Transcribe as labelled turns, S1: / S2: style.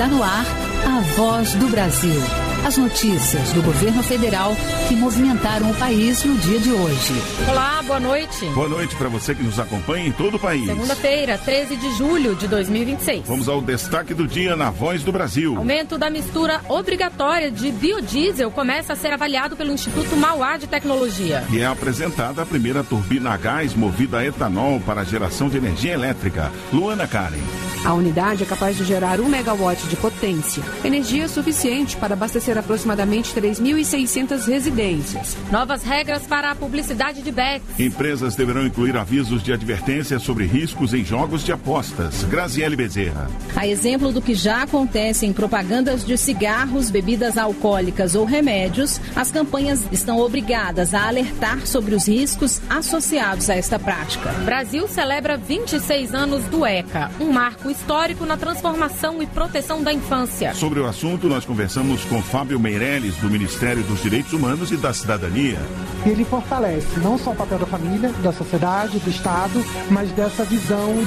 S1: Está no ar a Voz do Brasil. As notícias do governo federal que movimentaram o país no dia de hoje.
S2: Olá, boa noite.
S3: Boa noite para você que nos acompanha em todo o país.
S2: Segunda-feira, 13 de julho de 2026.
S3: Vamos ao destaque do dia na Voz do Brasil.
S2: Aumento da mistura obrigatória de biodiesel começa a ser avaliado pelo Instituto Mauá de Tecnologia.
S3: E é apresentada a primeira turbina a gás movida a etanol para a geração de energia elétrica. Luana Karen.
S4: A unidade é capaz de gerar 1 megawatt de potência, energia suficiente para abastecer aproximadamente 3.600 residências.
S2: Novas regras para a publicidade de bets.
S3: Empresas deverão incluir avisos de advertência sobre riscos em jogos de apostas. Graziele Bezerra.
S5: A exemplo do que já acontece em propagandas de cigarros, bebidas alcoólicas ou remédios, as campanhas estão obrigadas a alertar sobre os riscos associados a esta prática.
S2: Brasil celebra 26 anos do ECA, um marco histórico na transformação e proteção da infância.
S3: Sobre o assunto, nós conversamos com Fábio Meirelles, do Ministério dos Direitos Humanos e da Cidadania.
S6: Ele fortalece não só o papel da família, da sociedade, do Estado, mas dessa visão